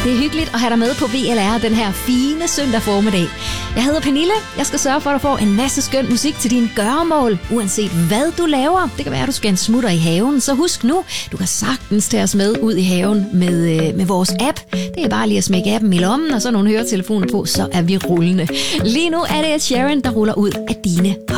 Det er hyggeligt at have dig med på VLR den her fine søndag formiddag. Jeg hedder Pernille. Jeg skal sørge for, at du får en masse skøn musik til dine gøremål, uanset hvad du laver. Det kan være, at du skal en smutter i haven. Så husk nu, du kan sagtens tage os med ud i haven med vores app. Det er bare lige at smække appen i lommen, og så nogle høretelefoner på, så er vi rullende. Lige nu er det Ed Sheeran, der ruller ud af dine